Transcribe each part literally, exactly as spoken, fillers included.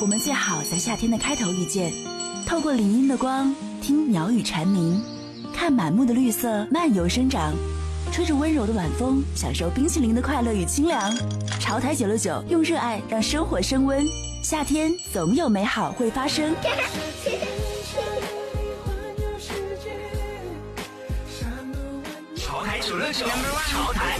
我们最好在夏天的开头遇见，透过林荫的光，听鸟语蝉鸣，看满目的绿色漫游生长，吹着温柔的晚风，享受冰淇淋的快乐与清凉。潮台九六九，用热爱让生活升温。夏天总有美好会发生。 潮台九六九，潮台。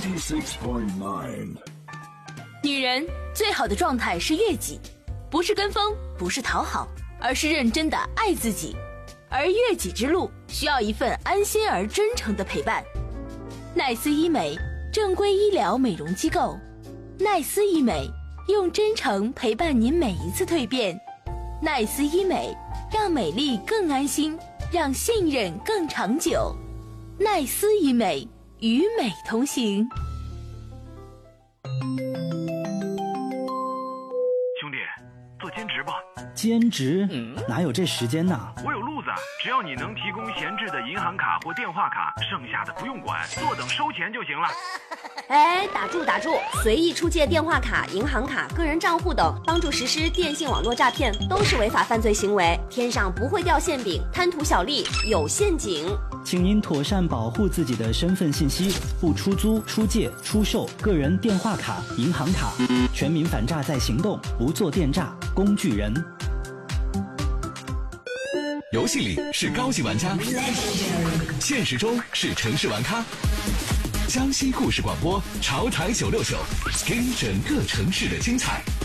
女人最好的状态是悦己，不是跟风，不是讨好，而是认真的爱自己。而悦己之路需要一份安心而真诚的陪伴。奈斯医美，正规医疗美容机构。奈斯医美，用真诚陪伴您每一次蜕变。奈斯医美，让美丽更安心，让信任更长久。奈斯医美，与美同行。 兄弟，做兼职吧。 兼职？嗯，哪有这时间呢？ 我有路子，只要你能提供闲置的银行卡或电话卡，剩下的不用管，坐等收钱就行了。 哎，打住打住！随意出借电话卡、银行卡、个人账户等，帮助实施电信网络诈骗，都是违法犯罪行为。天上不会掉馅饼，贪图小利有陷阱。 请您妥善保护自己的身份信息，不出租、出借、出售个人电话卡、银行卡。全民反诈在行动，不做电诈工具人。 游戏里是高级玩家，现实中是城市玩咖。江西故事广播，潮台九六九，听整个城市的精彩。